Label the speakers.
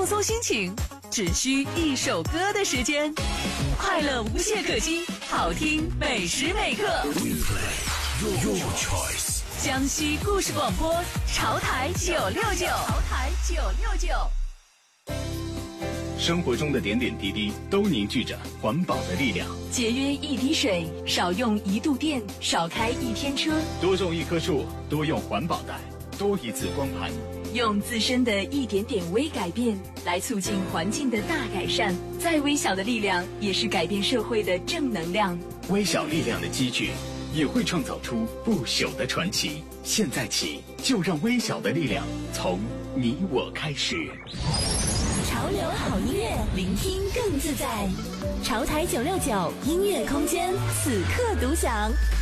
Speaker 1: 放松心情，只需一首歌的时间，快乐无懈可击，好听每时每刻。
Speaker 2: Your choice。
Speaker 1: 江西故事广播，潮台969，潮台969。
Speaker 2: 生活中的点点滴滴都凝聚着环保的力量。
Speaker 1: 节约一滴水，少用1度电，少开1天车。
Speaker 2: 多种1棵树，多用环保袋，多一次光盘。
Speaker 1: 用自身的一点点微改变，来促进环境的大改善。再微小的力量，也是改变社会的正能量。
Speaker 2: 微小力量的积聚，也会创造出不朽的传奇。现在起，就让微小的力量从你我开始。
Speaker 3: 潮流好音乐，聆听更自在。潮台969音乐空间，此刻独享。